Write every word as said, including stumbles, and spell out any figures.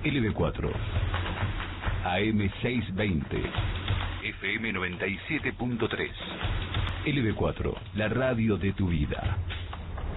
L B cuatro, A M seiscientos veinte, F M noventa y siete punto tres. L B cuatro, la radio de tu vida.